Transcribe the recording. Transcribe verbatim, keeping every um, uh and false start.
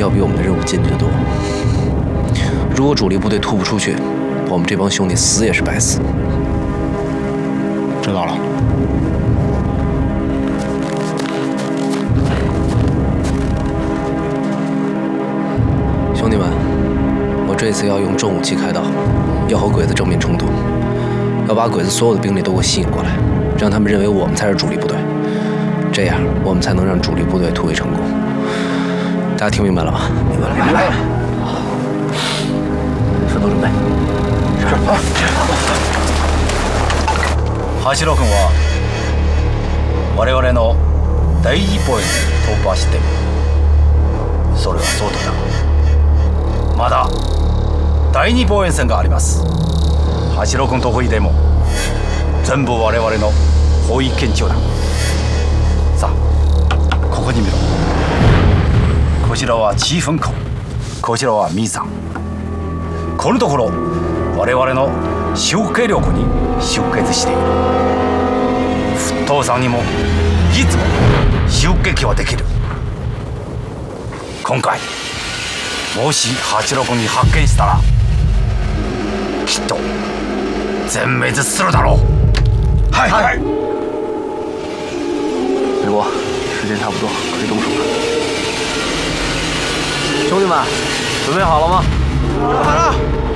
要比我们的任务艰巨得多。如果主力部队突不出去，我们这帮兄弟死也是白死。 知道了。 兄弟们，我这次要用重武器开刀，要和鬼子正面冲突，要把鬼子所有的兵力都给我吸引过来，让他们认为我们才是主力部队。 这样，我们才能让主力部队突围成功。大家听明白了吗？明白了，明白了。分头准备。是。 橋野君は我々の第二ポイント突破してる。それはそうとだ。まだ第二防衛線があります。橋野君とホイでも全部我々の包囲圏中だ。 さあ、ここに見ろ。こちらはチーフン湖、こちらはミー山。このところ我々の集計力に集結している。沸騰山にもいつも襲撃はできる。今回もし八六に発見したらきっと全滅するだろう。はいはい。 美国，时间差不多，可以动手了。兄弟们，准备好了吗？ 好了。